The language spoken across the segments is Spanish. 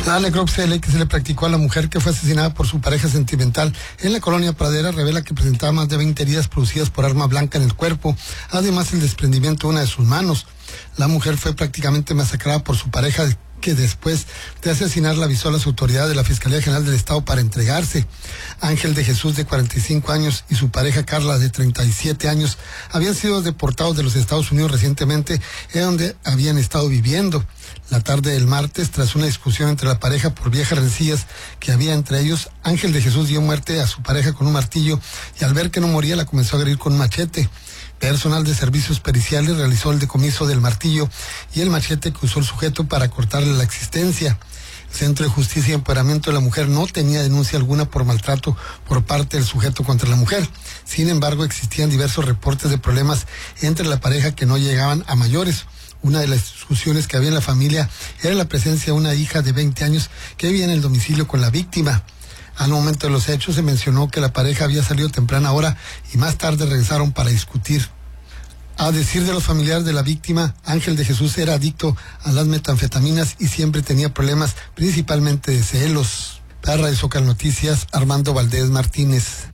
La necropsia que se le practicó a la mujer que fue asesinada por su pareja sentimental en la colonia Pradera revela que presentaba más de 20 heridas producidas por arma blanca en el cuerpo, además el desprendimiento de una de sus manos. La mujer fue prácticamente masacrada por su pareja, que después de asesinar la avisó a las autoridades de la Fiscalía General del Estado para entregarse. Ángel de Jesús, de 45 años, y su pareja Carla, de 37 años, habían sido deportados de los Estados Unidos recientemente, en donde habían estado viviendo. La tarde del martes, tras una discusión entre la pareja por viejas rencillas que había entre ellos, Ángel de Jesús dio muerte a su pareja con un martillo y al ver que no moría la comenzó a agredir con un machete. Personal de servicios periciales realizó el decomiso del martillo y el machete que usó el sujeto para cortarle la existencia. El Centro de Justicia y Empoderamiento de la Mujer no tenía denuncia alguna por maltrato por parte del sujeto contra la mujer. Sin embargo, existían diversos reportes de problemas entre la pareja que no llegaban a mayores. Una de las discusiones que había en la familia era la presencia de una hija de 20 años que vivía en el domicilio con la víctima. Al momento de los hechos se mencionó que la pareja había salido temprana hora y más tarde regresaron para discutir. A decir de los familiares de la víctima, Ángel de Jesús era adicto a las metanfetaminas y siempre tenía problemas, principalmente de celos. Para Radio Zócalo Noticias, Armando Valdés Martínez.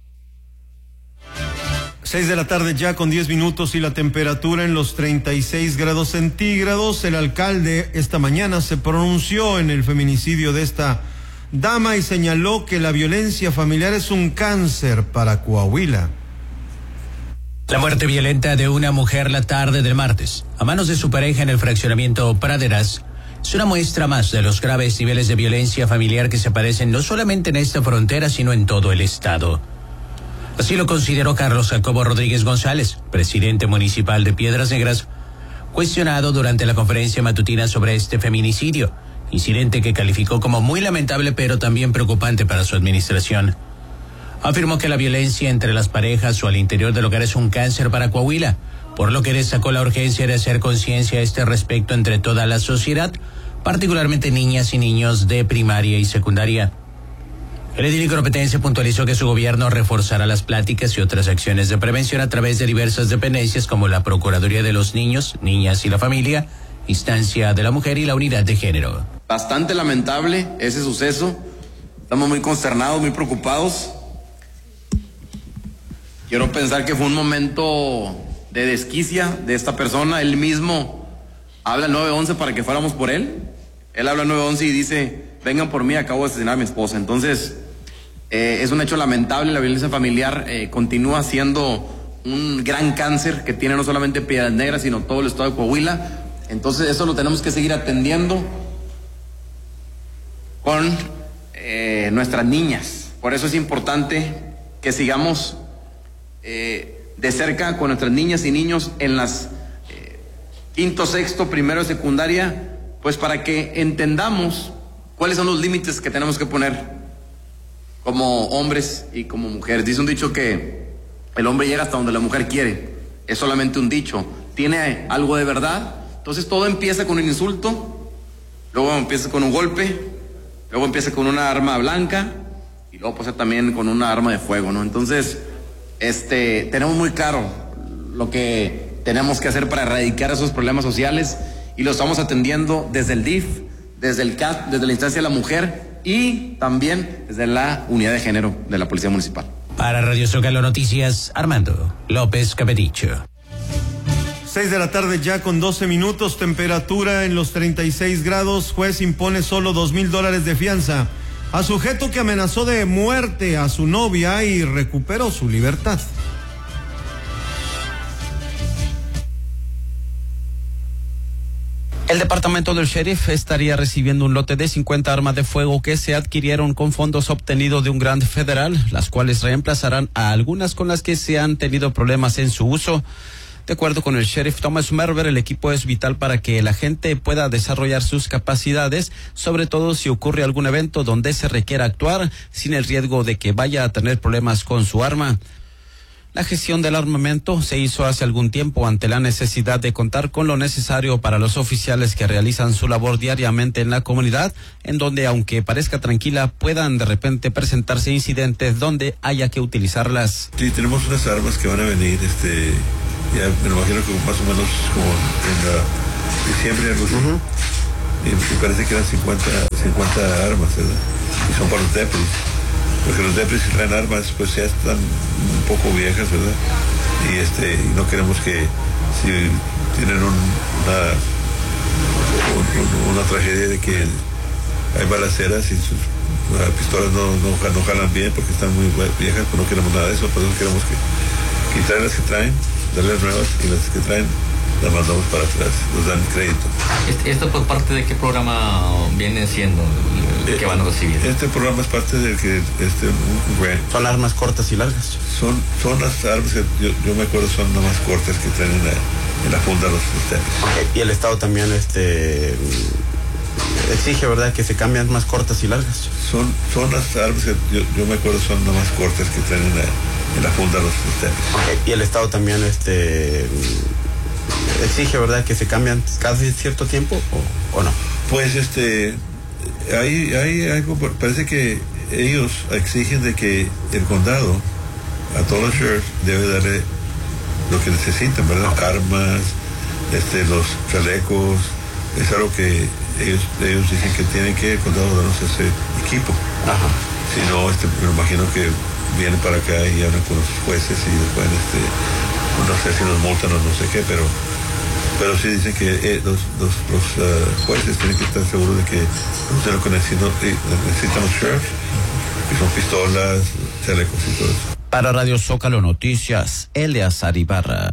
6 de la tarde ya con 10 minutos y la temperatura en los 36 grados centígrados. El alcalde esta mañana se pronunció en el feminicidio de esta dama y señaló que la violencia familiar es un cáncer para Coahuila. La muerte violenta de una mujer la tarde del martes, a manos de su pareja en el fraccionamiento Praderas, es una muestra más de los graves niveles de violencia familiar que se padecen no solamente en esta frontera, sino en todo el estado. Así lo consideró Carlos Jacobo Rodríguez González, presidente municipal de Piedras Negras, cuestionado durante la conferencia matutina sobre este feminicidio, incidente que calificó como muy lamentable pero también preocupante para su administración. Afirmó que la violencia entre las parejas o al interior del hogar es un cáncer para Coahuila, por lo que destacó la urgencia de hacer conciencia a este respecto entre toda la sociedad, particularmente niñas y niños de primaria y secundaria. El edil Incopetencia puntualizó que su gobierno reforzará las pláticas y otras acciones de prevención a través de diversas dependencias como la Procuraduría de los Niños, Niñas y la Familia, Instancia de la Mujer y la Unidad de Género. Bastante lamentable ese suceso. Estamos muy consternados, muy preocupados. Quiero pensar que fue un momento de desquicia de esta persona. Él mismo habla al 911 para que fuéramos por él. Él habla al 911 y dice, vengan por mí, acabo de asesinar a mi esposa. Entonces, es un hecho lamentable. La violencia familiar continúa siendo un gran cáncer que tiene no solamente Piedras Negras, sino todo el estado de Coahuila. Entonces, eso lo tenemos que seguir atendiendo con nuestras niñas. Por eso es importante que sigamos de cerca con nuestras niñas y niños en las quinto, sexto, primero de secundaria, pues para que entendamos cuáles son los límites que tenemos que poner como hombres y como mujeres. Dice un dicho que el hombre llega hasta donde la mujer quiere. Es solamente un dicho. Tiene algo de verdad. Entonces todo empieza con un insulto, luego empieza con un golpe, luego empieza con una arma blanca y luego pasa también con una arma de fuego, ¿no? Entonces, tenemos muy claro lo que tenemos que hacer para erradicar esos problemas sociales y lo estamos atendiendo desde el DIF, desde el CAT, desde la instancia de la mujer y también desde la unidad de género de la Policía Municipal. Para Radio Zócalo Noticias, Armando López Capeticho. 6 de la tarde ya con 12 minutos, temperatura en los 36 grados, juez impone solo $2,000 de fianza a sujeto que amenazó de muerte a su novia y recuperó su libertad. El departamento del sheriff estaría recibiendo un lote de 50 armas de fuego que se adquirieron con fondos obtenidos de un grant federal, las cuales reemplazarán a algunas con las que se han tenido problemas en su uso. De acuerdo con el sheriff Thomas Merver, el equipo es vital para que la gente pueda desarrollar sus capacidades, sobre todo si ocurre algún evento donde se requiera actuar sin el riesgo de que vaya a tener problemas con su arma. La gestión del armamento se hizo hace algún tiempo ante la necesidad de contar con lo necesario para los oficiales que realizan su labor diariamente en la comunidad, en donde, aunque parezca tranquila, puedan de repente presentarse incidentes donde haya que utilizarlas. Sí, tenemos unas armas que van a venir, ya me lo imagino que más o menos como en diciembre, algo así. y parece que eran 50 armas, ¿verdad? Y son para los deputies, porque los deputies que traen armas pues ya están un poco viejas, ¿verdad? Y no queremos que si tienen una tragedia de que hay balaceras y sus pistolas no jalan bien porque están muy viejas, pues no queremos nada de eso, por eso queremos que quitar las que traen, darles nuevas, y las que traen las mandamos para atrás, nos dan crédito. ¿Esto por parte de qué programa viene siendo que van a recibir? Este programa es parte del que ¿Son armas cortas y largas? Son las armas que yo me acuerdo son las más cortas que traen en la funda los tenis. Okay. Y el Estado también exige, ¿verdad?, que se cambian más cortas y largas. Son las armas que yo me acuerdo son las más cortas que traen en la funda los tenis. Okay. Y el Estado también exige, ¿verdad?, que se cambian cada cierto tiempo o no. Pues hay algo, parece que ellos exigen de que el condado a todos los sheriffs debe darle lo que necesitan, ¿verdad? Armas, los chalecos, es algo que ellos dicen que tienen que el condado darnos ese equipo. Ajá. Si no, me imagino que vienen para acá y hablan con los jueces y después no sé si nos multan o no sé qué, pero sí dicen que los jueces tienen que estar seguros de que lo que necesitan los sheriffs, que son pistolas, chalecos y todo eso. Para Radio Zócalo Noticias, Eleazar Ibarra.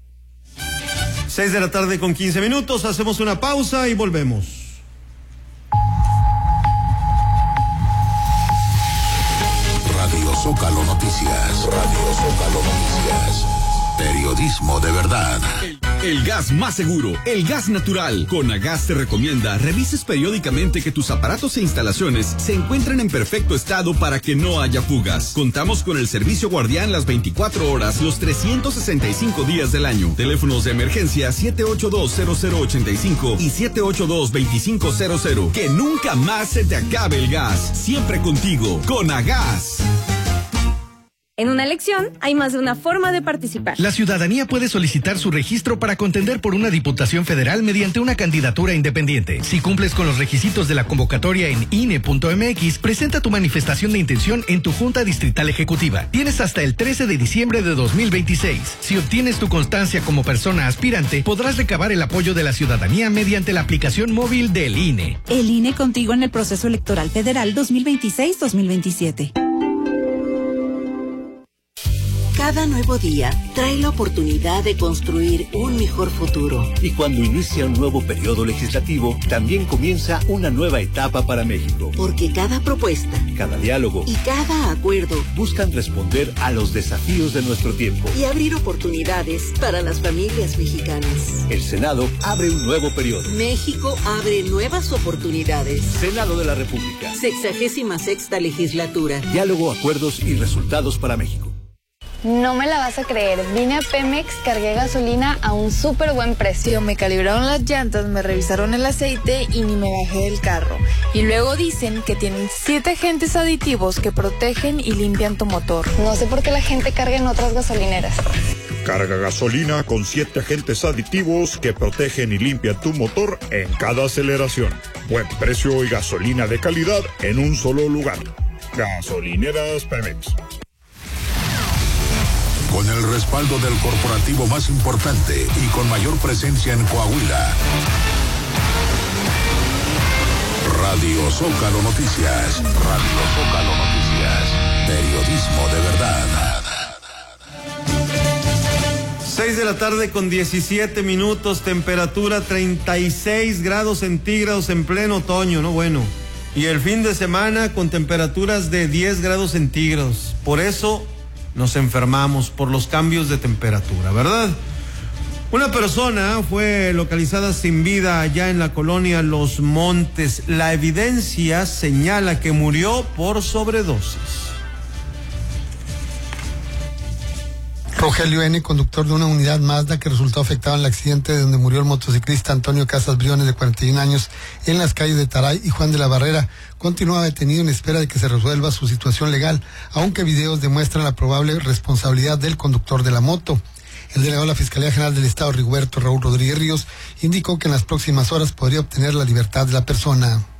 6:15 p.m, hacemos una pausa y volvemos. Radio Zócalo Noticias, Radio Zócalo Noticias. Periodismo de verdad. El gas más seguro, el gas natural. Conagas te recomienda revises periódicamente que tus aparatos e instalaciones se encuentren en perfecto estado para que no haya fugas. Contamos con el servicio guardián las 24 horas, los 365 días del año. Teléfonos de emergencia 782-0085 y 782-2500. Que nunca más se te acabe el gas. Siempre contigo, Conagas. En una elección hay más de una forma de participar. La ciudadanía puede solicitar su registro para contender por una diputación federal mediante una candidatura independiente. Si cumples con los requisitos de la convocatoria en INE.mx, presenta tu manifestación de intención en tu Junta Distrital Ejecutiva. Tienes hasta el 13 de diciembre de 2026. Si obtienes tu constancia como persona aspirante, podrás recabar el apoyo de la ciudadanía mediante la aplicación móvil del INE. El INE contigo en el proceso electoral federal 2026-2027. Cada nuevo día trae la oportunidad de construir un mejor futuro. Y cuando inicia un nuevo periodo legislativo, también comienza una nueva etapa para México. Porque cada propuesta, cada diálogo y cada acuerdo buscan responder a los desafíos de nuestro tiempo y abrir oportunidades para las familias mexicanas. El Senado abre un nuevo periodo. México abre nuevas oportunidades. Senado de la República. 66ª legislatura. Diálogo, acuerdos y resultados para México. No me la vas a creer, vine a Pemex, cargué gasolina a un súper buen precio. Me calibraron las llantas, me revisaron el aceite y ni me bajé del carro. Y luego dicen que tienen 7 agentes aditivos que protegen y limpian tu motor. No sé por qué la gente carga en otras gasolineras. Carga gasolina con 7 agentes aditivos que protegen y limpian tu motor en cada aceleración. Buen precio y gasolina de calidad en un solo lugar. Gasolineras Pemex. Con el respaldo del corporativo más importante y con mayor presencia en Coahuila. Radio Zócalo Noticias. Radio Zócalo Noticias. Periodismo de verdad. 6:17 p.m, temperatura 36 grados centígrados en pleno otoño, ¿no? Bueno. Y el fin de semana con temperaturas de 10 grados centígrados. Por eso nos enfermamos por los cambios de temperatura, ¿verdad? Una persona fue localizada sin vida allá en la colonia Los Montes. La evidencia señala que murió por sobredosis. Rogelio N., conductor de una unidad Mazda que resultó afectado en el accidente donde murió el motociclista Antonio Casas Briones, de 41 años, en las calles de Taray y Juan de la Barrera, continúa detenido en espera de que se resuelva su situación legal, aunque videos demuestran la probable responsabilidad del conductor de la moto. El delegado de la Fiscalía General del Estado, Rigoberto Raúl Rodríguez Ríos, indicó que en las próximas horas podría obtener la libertad de la persona.